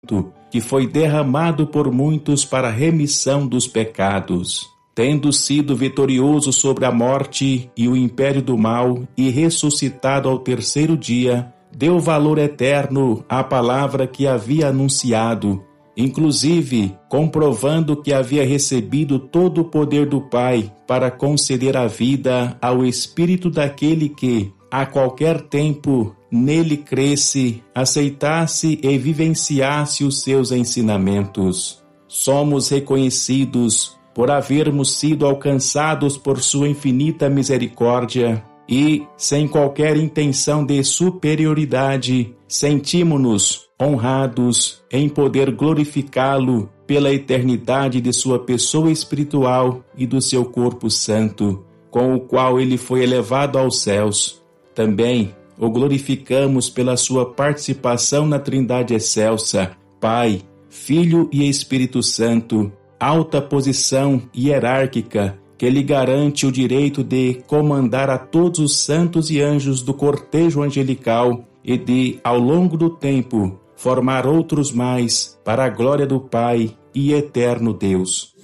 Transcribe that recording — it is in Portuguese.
Santo, que foi derramado por muitos para a remissão dos pecados. Tendo sido vitorioso sobre a morte e o império do mal e ressuscitado ao terceiro dia, deu valor eterno à palavra que havia anunciado, inclusive comprovando que havia recebido todo o poder do Pai para conceder a vida ao espírito daquele que, a qualquer tempo, nele cresce, aceitasse e vivenciasse os seus ensinamentos. Somos reconhecidos por havermos sido alcançados por sua infinita misericórdia e, sem qualquer intenção de superioridade, sentimos-nos honrados em poder glorificá-lo pela eternidade de sua pessoa espiritual e do seu corpo santo, com o qual ele foi elevado aos céus. Também o glorificamos pela sua participação na Trindade excelsa, Pai, Filho e Espírito Santo, alta posição hierárquica que lhe garante o direito de comandar a todos os santos e anjos do cortejo angelical e de, ao longo do tempo, formar outros mais para a glória do Pai e eterno Deus.